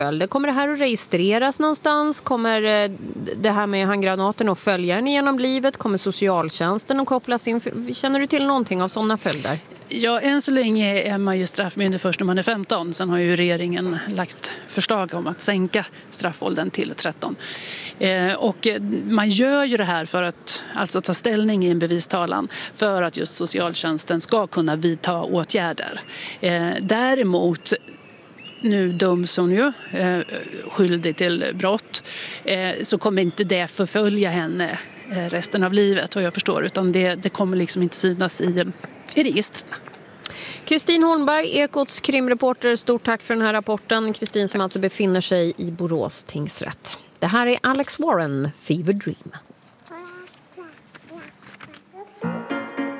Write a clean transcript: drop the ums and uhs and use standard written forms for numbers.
Kommer det här att registreras någonstans? Kommer det här med handgranaten att följa en genom livet? Kommer socialtjänsten att kopplas in? Känner du till någonting av sådana följder? Ja, än så länge är man ju straffmyndig först när man är 15. Sen har ju regeringen lagt förslag om att sänka straffåldern till 13. Och man gör ju det här för att alltså ta ställning i en bevistalan för att just socialtjänsten ska kunna vidta åtgärder. Däremot, nu döms hon ju skyldig till brott, så kommer inte det förfölja henne resten av livet, vad jag förstår, utan det kommer liksom inte synas i registren. Kristin Holmberg, Ekots krimreporter, stort tack för den här rapporten. Kristin som alltså befinner sig i Borås tingsrätt. Det här är Alex Warren, Fever Dream.